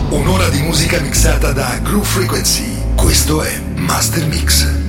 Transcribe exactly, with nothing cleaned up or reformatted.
Un'ora di musica mixata da Groove Frequency. Questo è Master Mix.